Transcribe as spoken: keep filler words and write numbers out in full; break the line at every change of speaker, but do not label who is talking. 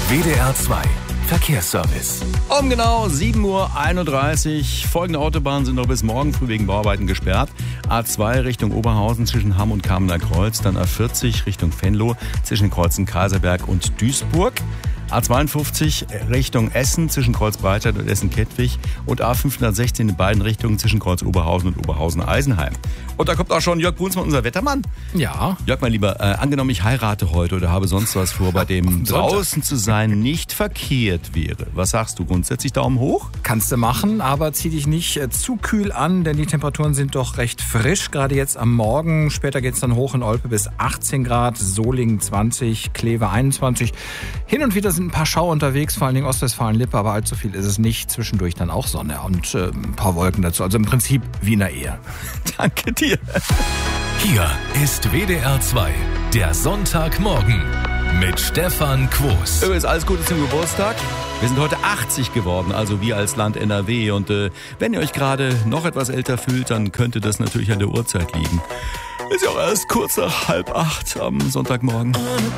W D R zwei Verkehrsservice.
Um genau sieben Uhr einunddreißig. Folgende Autobahnen sind noch bis morgen früh wegen Bauarbeiten gesperrt. A zwei Richtung Oberhausen zwischen Hamm und Kamener Kreuz. Dann A vierzig Richtung Venlo zwischen Kreuzen Kaiserberg und Duisburg. A zweiundfünfzig Richtung Essen zwischen Kreuz Breitscheid und Essen-Kettwig. Und A fünfhundertsechzehn in beiden Richtungen zwischen Kreuz Oberhausen und Oberhausen-Eisenheim. Und da kommt auch schon Jörg Brunsmann, unser Wettermann.
Ja.
Jörg, mein Lieber, äh, angenommen ich heirate heute oder habe sonst was vor, bei dem draußen zu sein nicht verkehrt wäre. Was sagst du grundsätzlich? Daumen hoch?
Kannst du machen, aber zieh dich nicht äh, zu kühl an, denn die Temperaturen sind doch recht frisch. Gerade jetzt am Morgen. Später geht es dann hoch in Olpe bis achtzehn Grad, Solingen zwanzig, Kleve einundzwanzig. Hin und wieder sind ein paar Schauer unterwegs, vor allen Dingen Ostwestfalen-Lippe, aber allzu viel ist es nicht. Zwischendurch dann auch Sonne und äh, ein paar Wolken dazu. Also im Prinzip wie in der Ehe.
Danke dir.
Hier ist W D R zwei, der Sonntagmorgen mit Stefan Quos.
Übrigens, alles Gute zum Geburtstag. Wir sind heute achtzig geworden, also wir als Land N R W. Und äh, wenn ihr euch gerade noch etwas älter fühlt, dann könnte das natürlich an der Uhrzeit liegen. Ist ja auch erst kurz nach halb acht am Sonntagmorgen.